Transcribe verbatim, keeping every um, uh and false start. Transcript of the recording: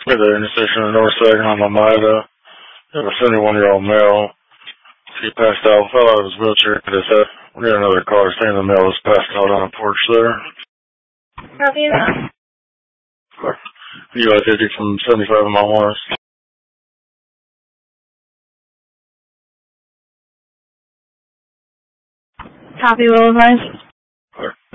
At the intersection of North Second on Lomita, have a seventy-one-year-old male. He passed out, fell out of his wheelchair. His head. We got another car standing in the middle. Was passed out on a porch there. Copy that. U I fifty from seventy-five in Mount Morris. Copy, will advise.